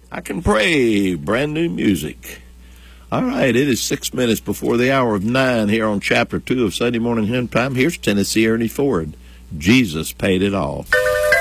I Can Pray, brand new music. All right, it is 6 minutes before the hour of 9 here on Chapter 2 of Sunday Morning Hymn Time. Here's Tennessee Ernie Ford. Jesus paid it all.